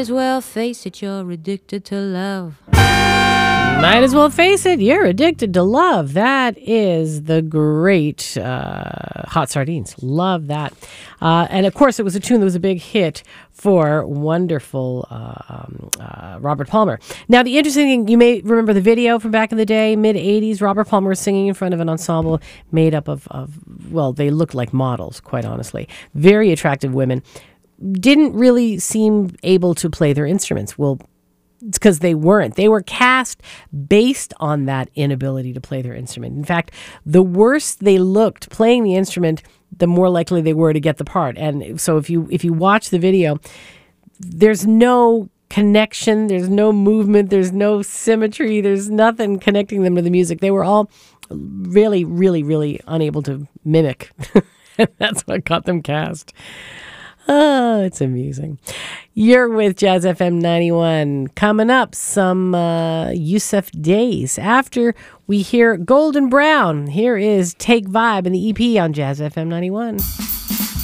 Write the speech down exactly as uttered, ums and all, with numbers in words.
as well face it, you're addicted to love. Might as well face it, you're addicted to love. That is the great uh, Hot Sardines. Love that. Uh, and of course, it was a tune that was a big hit for wonderful uh, um, uh, Robert Palmer. Now, the interesting thing, you may remember the video from back in the day, mid eighties. Robert Palmer was singing in front of an ensemble made up of, of, well, they looked like models, quite honestly. Very attractive women. Didn't really seem able to play their instruments. Well, it's because they weren't. They were cast based on that inability to play their instrument. In fact, the worse they looked playing the instrument, the more likely they were to get the part. And so if you if you watch the video, there's no connection, there's no movement, there's no symmetry, there's nothing connecting them to the music. They were all really, really, really unable to mimic. That's what got them cast. Oh, it's amusing. You're with Jazz F M ninety-one. Coming up, some uh, Yusuf Days. After we hear Golden Brown, here is Take Vibe and the E P on Jazz F M ninety-one.